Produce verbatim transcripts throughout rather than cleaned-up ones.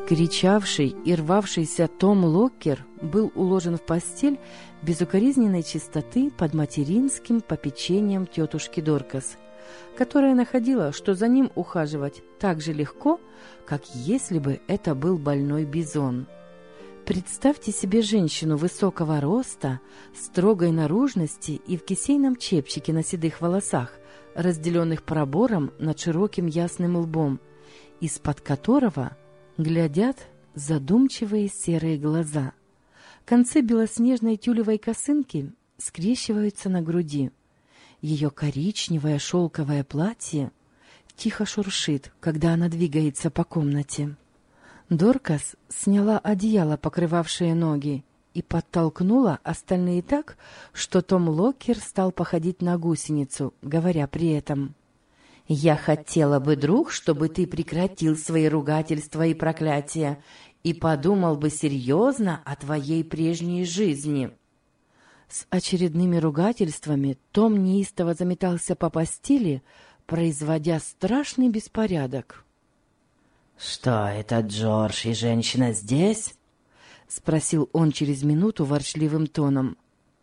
Кричавший и рвавшийся Том Локкер был уложен в постель безукоризненной чистоты под материнским попечением тетушки Доркас, которая находила, что за ним ухаживать так же легко, как если бы это был больной бизон. Представьте себе женщину высокого роста, строгой наружности и в кисейном чепчике на седых волосах, разделенных пробором над широким ясным лбом, из-под которого глядят задумчивые серые глаза. Концы белоснежной тюлевой косынки скрещиваются на груди. Ее коричневое шелковое платье тихо шуршит, когда она двигается по комнате. Доркас сняла одеяло, покрывавшее ноги, и подтолкнула остальные так, что Том Локкер стал походить на гусеницу, говоря при этом: «Я хотела бы, друг, чтобы ты прекратил свои ругательства и проклятия и подумал бы серьезно о твоей прежней жизни». С очередными ругательствами Том неистово заметался по постели, производя страшный беспорядок. «Что это, Джордж и женщина здесь?» — спросил он через минуту ворчливым тоном.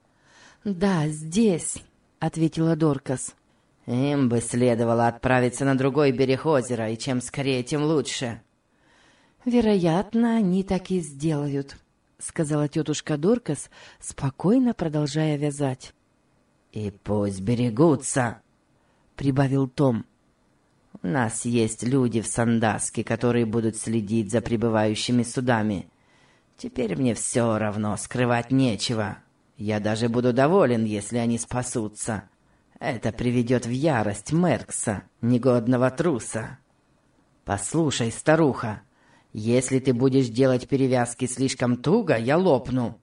«Да, здесь», — ответила Доркас. «Им бы следовало отправиться на другой берег озера, и чем скорее, тем лучше». «Вероятно, они так и сделают», — сказала тетушка Доркас, спокойно продолжая вязать. «И пусть берегутся», — прибавил Том. «У нас есть люди в Сандаске, которые будут следить за прибывающими судами. Теперь мне все равно, скрывать нечего. Я даже буду доволен, если они спасутся. Это приведет в ярость Меркса, негодного труса. Послушай, старуха, если ты будешь делать перевязки слишком туго, я лопну.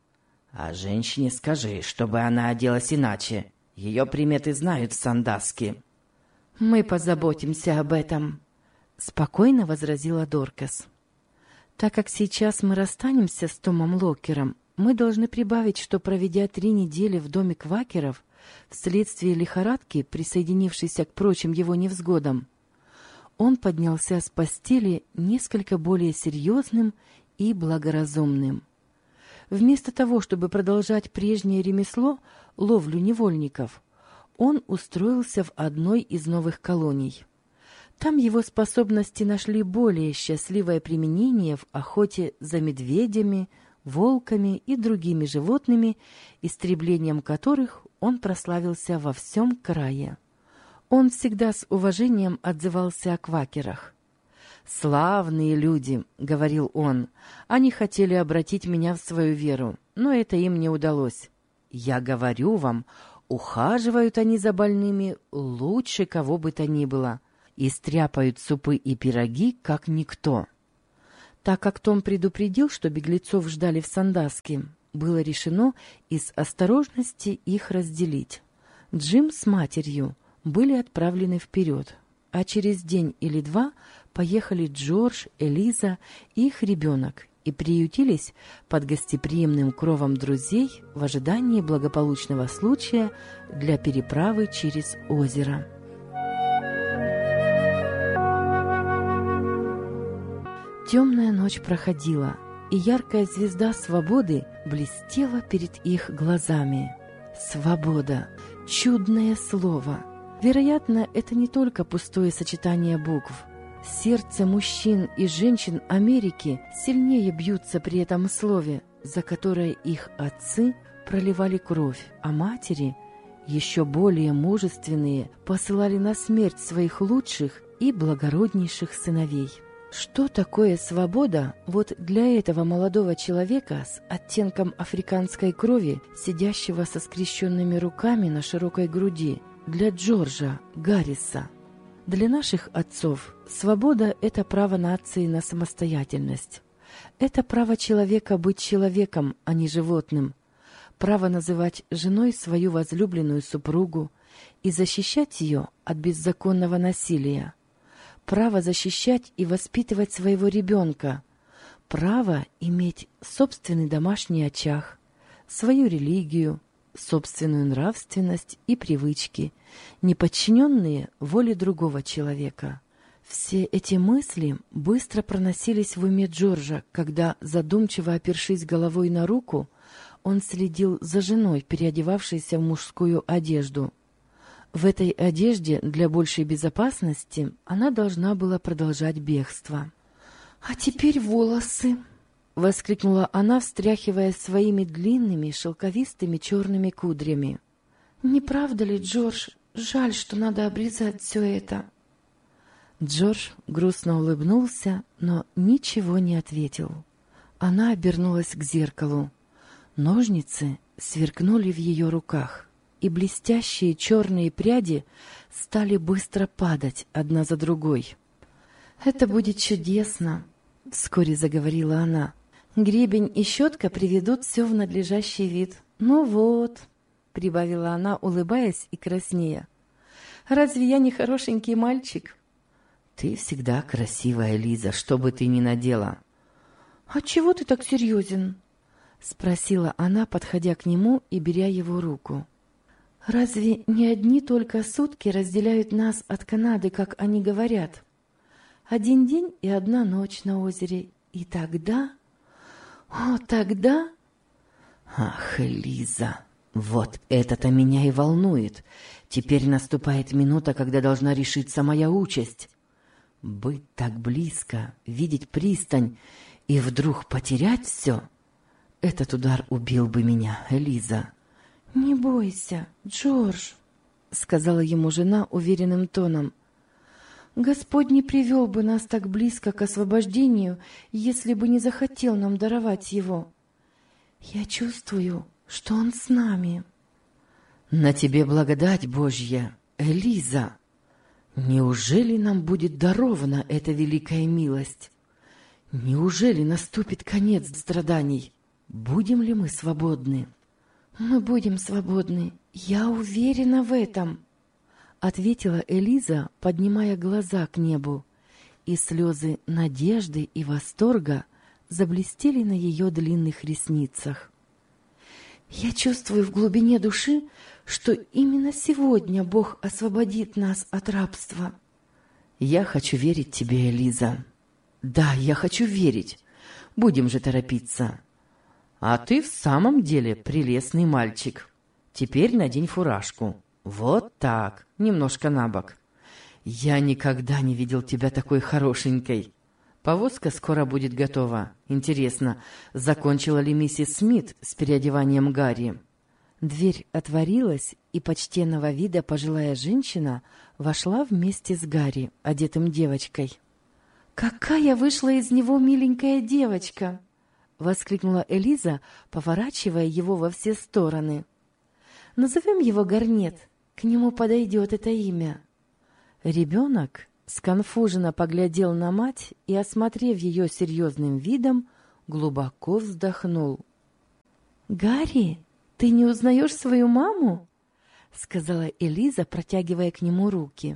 А женщине скажи, чтобы она оделась иначе. Ее приметы знают в Сандаске». «Мы позаботимся об этом», — спокойно возразила Доркас. «Так как сейчас мы расстанемся с Томом Локкером, мы должны прибавить, что, проведя три недели в доме квакеров, вследствие лихорадки, присоединившейся к прочим его невзгодам, он поднялся с постели несколько более серьезным и благоразумным. Вместо того, чтобы продолжать прежнее ремесло, ловлю невольников, он устроился в одной из новых колоний. Там его способности нашли более счастливое применение в охоте за медведями, волками и другими животными, истреблением которых он прославился во всем крае. Он всегда с уважением отзывался о квакерах. «Славные люди», — говорил он, — «они хотели обратить меня в свою веру, но это им не удалось. Я говорю вам, ухаживают они за больными лучше кого бы то ни было и стряпают супы и пироги, как никто». Так как Том предупредил, что беглецов ждали в Сандаске, было решено из осторожности их разделить. Джим с матерью были отправлены вперед, а через день или два поехали Джордж, Элиза и их ребенок и приютились под гостеприимным кровом друзей в ожидании благополучного случая для переправы через озеро. Темная ночь проходила, и яркая звезда свободы блестела перед их глазами. Свобода — чудное слово. Вероятно, это не только пустое сочетание букв. Сердце мужчин и женщин Америки сильнее бьются при этом слове, за которое их отцы проливали кровь, а матери, еще более мужественные, посылали на смерть своих лучших и благороднейших сыновей. Что такое свобода вот для этого молодого человека с оттенком африканской крови, сидящего со скрещенными руками на широкой груди, для Джорджа Гарриса? Для наших отцов свобода — это право нации на самостоятельность. Это право человека быть человеком, а не животным. Право называть женой свою возлюбленную супругу и защищать ее от беззаконного насилия. Право защищать и воспитывать своего ребенка. Право иметь собственный домашний очаг, свою религию, собственную нравственность и привычки, не подчиненные воле другого человека. Все эти мысли быстро проносились в уме Джорджа, когда, задумчиво опершись головой на руку, он следил за женой, переодевавшейся в мужскую одежду. В этой одежде для большей безопасности она должна была продолжать бегство. «А теперь волосы!» — воскликнула она, встряхивая своими длинными шелковистыми черными кудрями. «Не правда ли, Джордж, жаль, что надо обрезать все это?» Джордж грустно улыбнулся, но ничего не ответил. Она обернулась к зеркалу. Ножницы сверкнули в ее руках, и блестящие черные пряди стали быстро падать одна за другой. «Это будет чудесно!» — вскоре заговорила она. «Гребень и щетка приведут все в надлежащий вид. Ну вот!» — прибавила она, улыбаясь и краснея. «Разве я не хорошенький мальчик?» «Ты всегда красивая, Лиза, что бы ты ни надела». «А чего ты так серьезен?» — спросила она, подходя к нему и беря его руку. «Разве не одни только сутки разделяют нас от Канады, как они говорят? Один день и одна ночь на озере. И тогда... О, тогда...» «Ах, Лиза, вот это-то меня и волнует. Теперь наступает минута, когда должна решиться моя участь. Быть так близко, видеть пристань и вдруг потерять все — этот удар убил бы меня, Лиза». «Не бойся, Джордж», — сказала ему жена уверенным тоном. «Господь не привел бы нас так близко к освобождению, если бы не захотел нам даровать его. Я чувствую, что Он с нами». «На тебе благодать Божья, Лиза! Неужели нам будет дарована эта великая милость? Неужели наступит конец страданий? Будем ли мы свободны?» «Мы будем свободны, я уверена в этом», — ответила Элиза, поднимая глаза к небу, и слезы надежды и восторга заблестели на ее длинных ресницах. «Я чувствую в глубине души, что именно сегодня Бог освободит нас от рабства». «Я хочу верить тебе, Элиза. Да, я хочу верить. Будем же торопиться. А ты в самом деле прелестный мальчик. Теперь надень фуражку. Вот так, немножко набок. Я никогда не видел тебя такой хорошенькой. Повозка скоро будет готова. Интересно, закончила ли миссис Смит с переодеванием Гарри?» Дверь отворилась, и почтенного вида пожилая женщина вошла вместе с Гарри, одетым девочкой. «Какая вышла из него миленькая девочка!» — воскликнула Элиза, поворачивая его во все стороны. «Назовем его Гарнет, к нему подойдет это имя». Ребенок сконфуженно поглядел на мать и, осмотрев ее серьезным видом, глубоко вздохнул. «Гарри, ты не узнаешь свою маму?» — сказала Элиза, протягивая к нему руки.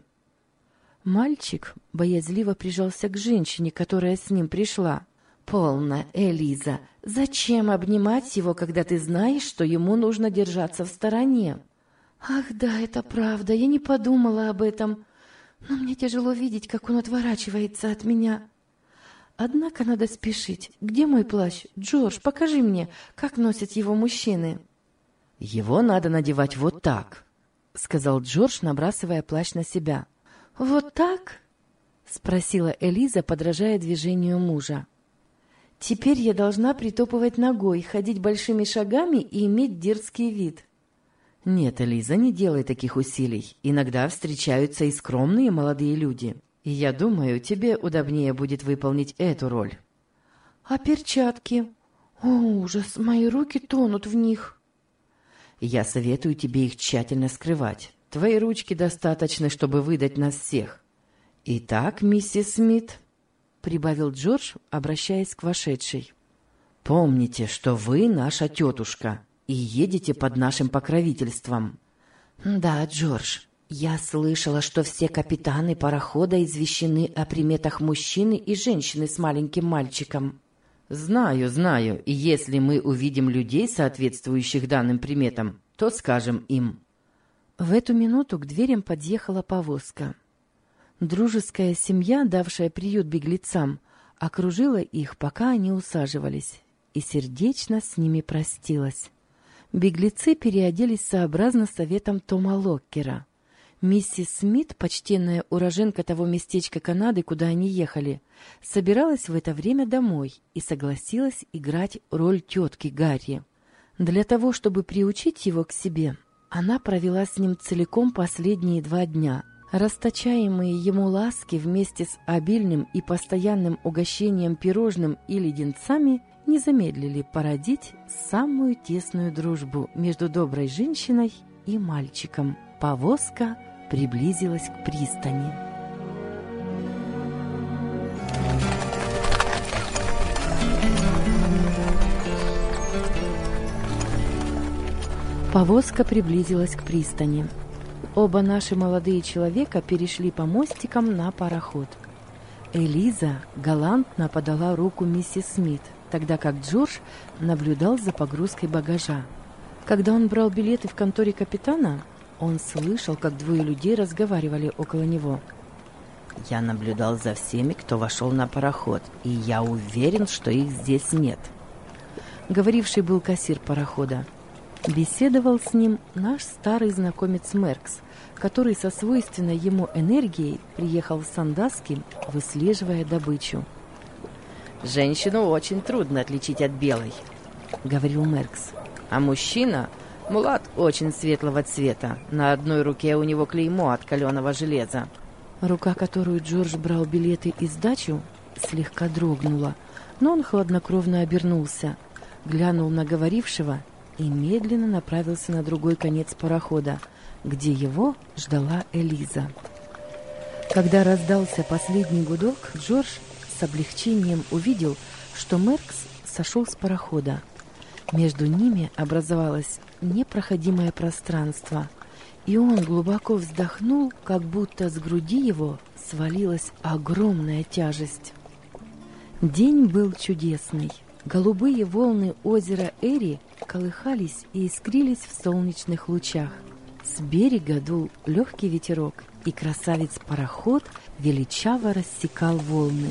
Мальчик боязливо прижался к женщине, которая с ним пришла. «Полно, Элиза, зачем обнимать его, когда ты знаешь, что ему нужно держаться в стороне?» «Ах, да, это правда, я не подумала об этом, но мне тяжело видеть, как он отворачивается от меня. Однако надо спешить. Где мой плащ? Джордж, покажи мне, как носят его мужчины». «Его надо надевать вот так», — сказал Джордж, набрасывая плащ на себя. «Вот так?» — спросила Элиза, подражая движению мужа. «Теперь я должна притопывать ногой, ходить большими шагами и иметь дерзкий вид». «Нет, Элиза, не делай таких усилий. Иногда встречаются и скромные молодые люди. И я думаю, тебе удобнее будет выполнить эту роль». «А перчатки? О, ужас, мои руки тонут в них». «Я советую тебе их тщательно скрывать. Твои ручки достаточны, чтобы выдать нас всех. Итак, миссис Смит», — прибавил Джордж, обращаясь к вошедшей, — «помните, что вы наша тетушка и едете под нашим покровительством». «Да, Джордж, я слышала, что все капитаны парохода извещены о приметах мужчины и женщины с маленьким мальчиком». «Знаю, знаю, и если мы увидим людей, соответствующих данным приметам, то скажем им». В эту минуту к дверям подъехала повозка. Дружеская семья, давшая приют беглецам, окружила их, пока они усаживались, и сердечно с ними простилась. Беглецы переоделись сообразно советам Тома Локкера. Миссис Смит, почтенная уроженка того местечка Канады, куда они ехали, собиралась в это время домой и согласилась играть роль тетки Гарри. Для того, чтобы приучить его к себе, она провела с ним целиком последние два дня. Расточаемые ему ласки вместе с обильным и постоянным угощением пирожным и леденцами не замедлили породить самую тесную дружбу между доброй женщиной и мальчиком. Повозка приблизилась к пристани. Повозка приблизилась к пристани. Оба наши молодые человека перешли по мостикам на пароход. Элиза галантно подала руку миссис Смит, тогда как Джордж наблюдал за погрузкой багажа. Когда он брал билеты в конторе капитана, он слышал, как двое людей разговаривали около него. «Я наблюдал за всеми, кто вошел на пароход, и я уверен, что их здесь нет». Говоривший был кассир парохода. Беседовал с ним наш старый знакомец Меркс, который со свойственной ему энергией приехал в Сандаски, выслеживая добычу. «Женщину очень трудно отличить от белой», — говорил Меркс. «А мужчина, мулат очень светлого цвета. На одной руке у него клеймо от каленого железа». Рука, которую Джордж брал билеты и сдачу, слегка дрогнула, но он хладнокровно обернулся, глянул на говорившего и медленно направился на другой конец парохода, где его ждала Элиза. Когда раздался последний гудок, Джордж с облегчением увидел, что Меркс сошел с парохода. Между ними образовалось непроходимое пространство, и он глубоко вздохнул, как будто с груди его свалилась огромная тяжесть. День был чудесный. Голубые волны озера Эри колыхались и искрились в солнечных лучах. С берега дул легкий ветерок, и красавец-пароход величаво рассекал волны.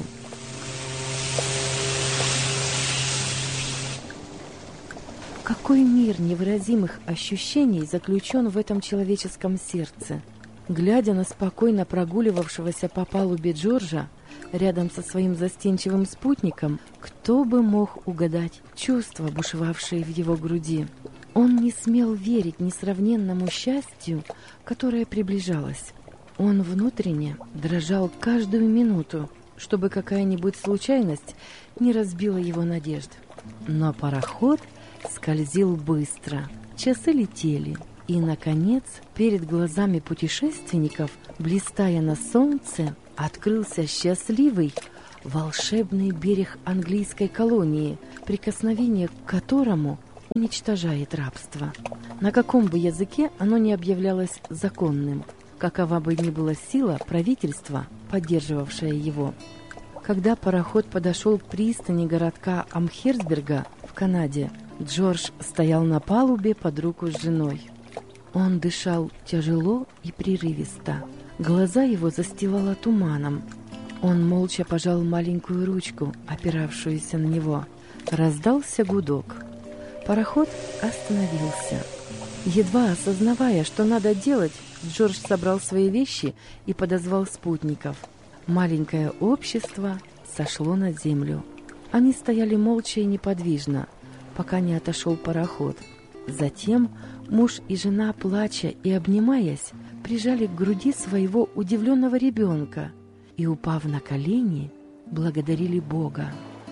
Какой мир невыразимых ощущений заключен в этом человеческом сердце! Глядя на спокойно прогуливавшегося по палубе Джорджа, рядом со своим застенчивым спутником, кто бы мог угадать чувства, бушевавшие в его груди? Он не смел верить несравненному счастью, которое приближалось. Он внутренне дрожал каждую минуту, чтобы какая-нибудь случайность не разбила его надежд. Но пароход скользил быстро, часы летели, и, наконец, перед глазами путешественников, блистая на солнце, открылся счастливый, волшебный берег английской колонии, прикосновение к которому уничтожает рабство. На каком бы языке оно ни объявлялось законным, какова бы ни была сила правительства, поддерживавшая его. Когда пароход подошел к пристани городка Амхерсберга в Канаде, Джордж стоял на палубе под руку с женой. Он дышал тяжело и прерывисто. Глаза его застилало туманом. Он молча пожал маленькую ручку, опиравшуюся на него. Раздался гудок. Пароход остановился. Едва осознавая, что надо делать, Джордж собрал свои вещи и подозвал спутников. Маленькое общество сошло на землю. Они стояли молча и неподвижно, пока не отошел пароход. Затем муж и жена, плача и обнимаясь, прижали к груди своего удивленного ребенка и, упав на колени, благодарили Бога.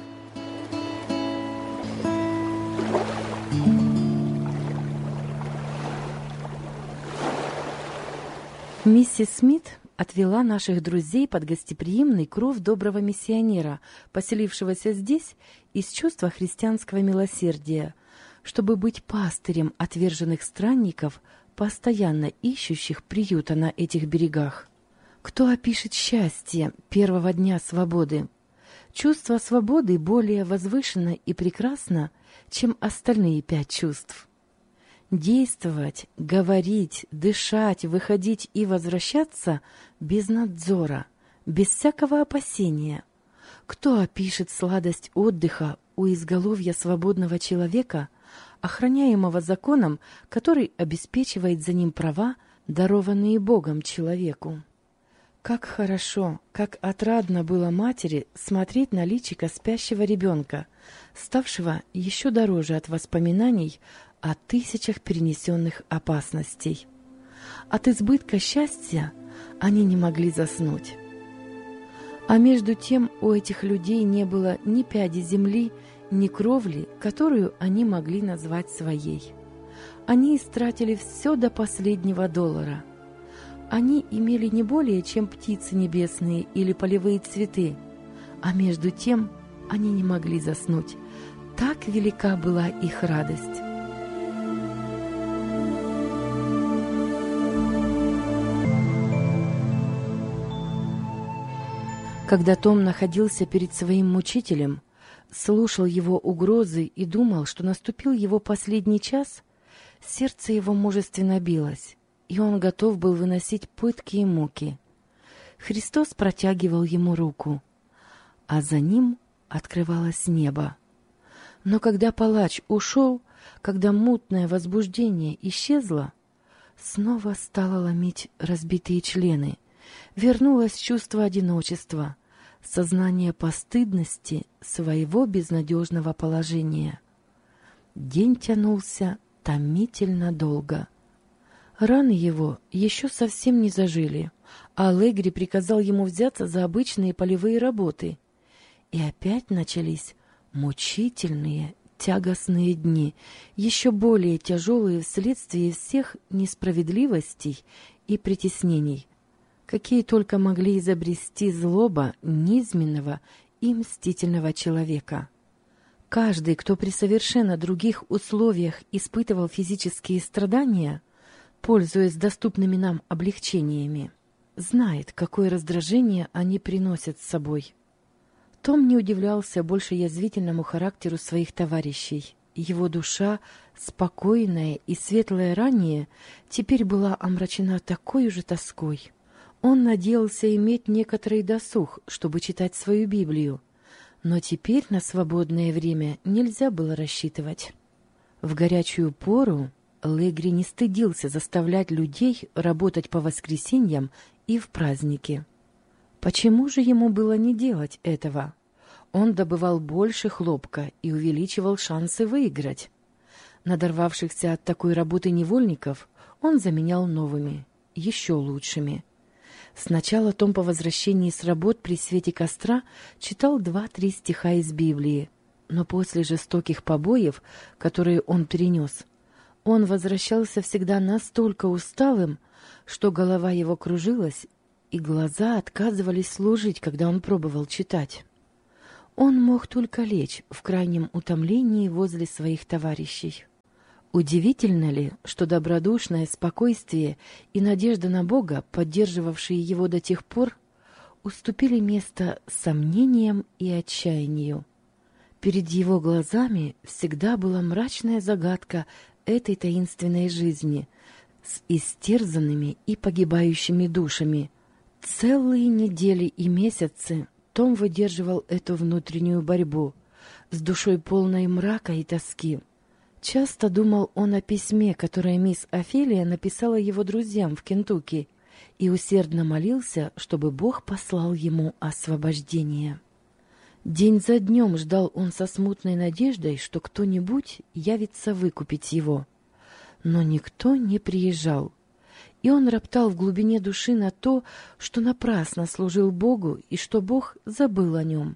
Миссис Смит отвела наших друзей под гостеприимный кров доброго миссионера, поселившегося здесь из чувства христианского милосердия, чтобы быть пастырем отверженных странников, постоянно ищущих приюта на этих берегах. Кто опишет счастье первого дня свободы? Чувство свободы более возвышенно и прекрасно, чем остальные пять чувств. Действовать, говорить, дышать, выходить и возвращаться без надзора, без всякого опасения. Кто опишет сладость отдыха у изголовья свободного человека, охраняемого законом, который обеспечивает за ним права, дарованные Богом человеку? Как хорошо, как отрадно было матери смотреть на личико спящего ребенка, ставшего еще дороже от воспоминаний о тысячах перенесенных опасностей. От избытка счастья они не могли заснуть. А между тем у этих людей не было ни пяди земли, ни кровли, которую они могли назвать своей. Они истратили все до последнего доллара. Они имели не более, чем птицы небесные или полевые цветы, а между тем они не могли заснуть. Так велика была их радость. Когда Том находился перед своим мучителем, слушал его угрозы и думал, что наступил его последний час, сердце его мужественно билось, и он готов был выносить пытки и муки. Христос протягивал ему руку, а за ним открывалось небо. Но когда палач ушел, когда мутное возбуждение исчезло, снова стало ломить разбитые члены, вернулось чувство одиночества, сознание постыдности своего безнадежного положения. День тянулся томительно долго. Раны его еще совсем не зажили, а Алегри приказал ему взяться за обычные полевые работы. И опять начались мучительные, тягостные дни, еще более тяжелые вследствие всех несправедливостей и притеснений, какие только могли изобрести злоба низменного и мстительного человека. Каждый, кто при совершенно других условиях испытывал физические страдания, пользуясь доступными нам облегчениями, знает, какое раздражение они приносят с собой. Том не удивлялся больше язвительному характеру своих товарищей. Его душа, спокойная и светлая ранее, теперь была омрачена такой же тоской. Он надеялся иметь некоторый досуг, чтобы читать свою Библию, но теперь на свободное время нельзя было рассчитывать. В горячую пору Алегри не стыдился заставлять людей работать по воскресеньям и в праздники. Почему же ему было не делать этого? Он добывал больше хлопка и увеличивал шансы выиграть. Надорвавшихся от такой работы невольников он заменял новыми, еще лучшими. Сначала Том по возвращении с работ при свете костра читал два-три стиха из Библии, но после жестоких побоев, которые он перенес, он возвращался всегда настолько усталым, что голова его кружилась, и глаза отказывались служить, когда он пробовал читать. Он мог только лечь в крайнем утомлении возле своих товарищей. Удивительно ли, что добродушное спокойствие и надежда на Бога, поддерживавшие его до тех пор, уступили место сомнениям и отчаянию. Перед его глазами всегда была мрачная загадка этой таинственной жизни с истерзанными и погибающими душами. Целые недели и месяцы Том выдерживал эту внутреннюю борьбу с душой полной мрака и тоски. Часто думал он о письме, которое мисс Офелия написала его друзьям в Кентукки, и усердно молился, чтобы Бог послал ему освобождение. День за днем ждал он со смутной надеждой, что кто-нибудь явится выкупить его. Но никто не приезжал, и он роптал в глубине души на то, что напрасно служил Богу и что Бог забыл о нем.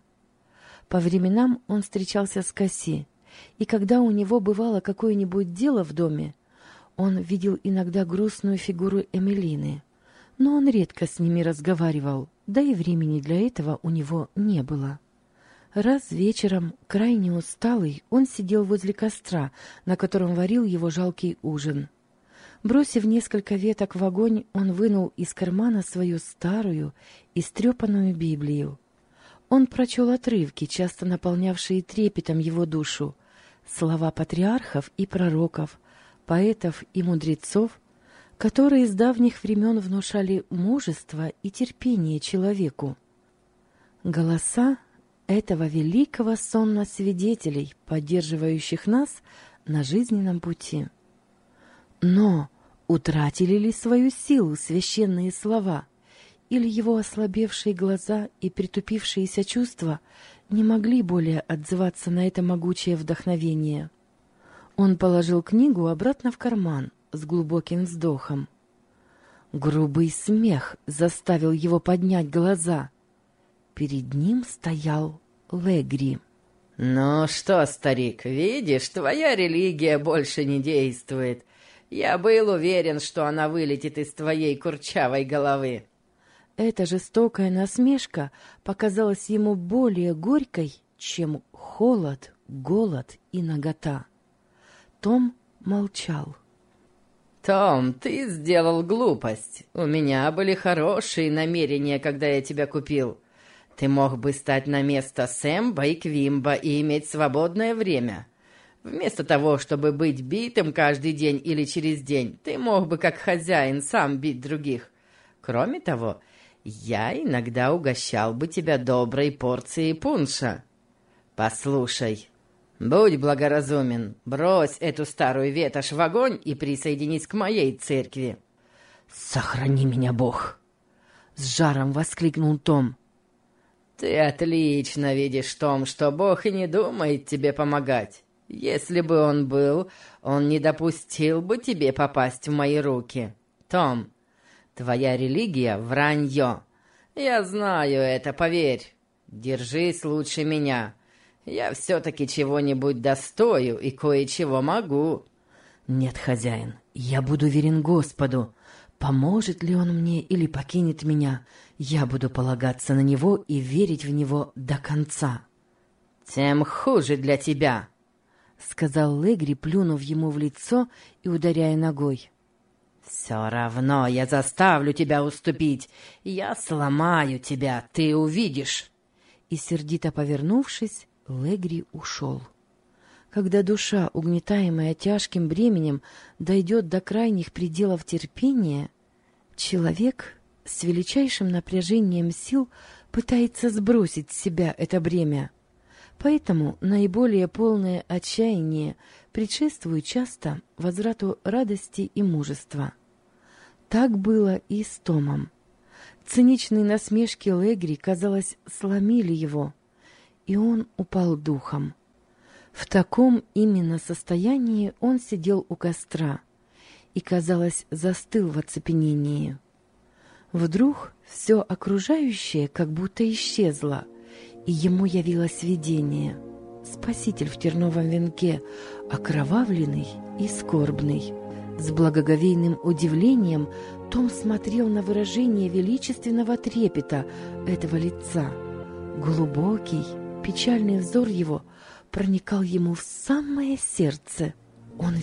По временам он встречался с Касси, и когда у него бывало какое-нибудь дело в доме, он видел иногда грустную фигуру Эмилины, но он редко с ними разговаривал, да и времени для этого у него не было. Раз вечером, крайне усталый, он сидел возле костра, на котором варил его жалкий ужин. Бросив несколько веток в огонь, он вынул из кармана свою старую, истрепанную Библию. Он прочел отрывки, часто наполнявшие трепетом его душу, слова патриархов и пророков, поэтов и мудрецов, которые с давних времен внушали мужество и терпение человеку. Голоса этого великого сонма свидетелей, поддерживающих нас на жизненном пути. Но утратили ли свою силу священные слова, или его ослабевшие глаза и притупившиеся чувства не могли более отзываться на это могучее вдохновение? Он положил книгу обратно в карман с глубоким вздохом. Грубый смех заставил его поднять глаза. Перед ним стоял Легри. «Ну что, старик, видишь, твоя религия больше не действует. Я был уверен, что она вылетит из твоей курчавой головы». Эта жестокая насмешка показалась ему более горькой, чем холод, голод и нагота. Том молчал. «Том, ты сделал глупость. У меня были хорошие намерения, когда я тебя купил. Ты мог бы стать на место Сэмба и Квимба и иметь свободное время. Вместо того, чтобы быть битым каждый день или через день, ты мог бы, как хозяин, сам бить других. Кроме того, я иногда угощал бы тебя доброй порцией пунша. Послушай, будь благоразумен, брось эту старую ветошь в огонь и присоединись к моей церкви». «Сохрани меня, Бог!» — с жаром воскликнул Том. «Ты отлично видишь, Том, что Бог и не думает тебе помогать. Если бы он был, он не допустил бы тебе попасть в мои руки. Том, твоя религия — вранье. Я знаю это, поверь. Держись лучше меня. Я все-таки чего-нибудь достою и кое-чего могу». «Нет, хозяин, я буду верен Господу. Поможет ли он мне или покинет меня, я буду полагаться на него и верить в него до конца». «Тем хуже для тебя», — сказал Легри, плюнув ему в лицо и ударяя ногой. «Все равно я заставлю тебя уступить. Я сломаю тебя, ты увидишь». И, сердито повернувшись, Легри ушел. Когда душа, угнетаемая тяжким бременем, дойдет до крайних пределов терпения, человек с величайшим напряжением сил пытается сбросить с себя это бремя. Поэтому наиболее полное отчаяние предшествует часто возврату радости и мужества. Так было и с Томом. Циничные насмешки Легри, казалось, сломили его, и он упал духом. В таком именно состоянии он сидел у костра и, казалось, застыл в оцепенении. Вдруг все окружающее как будто исчезло, и ему явилось видение. Спаситель в терновом венке, окровавленный и скорбный. С благоговейным удивлением Том смотрел на выражение величественного трепета этого лица. Глубокий, печальный взор его проникал ему в самое сердце. Он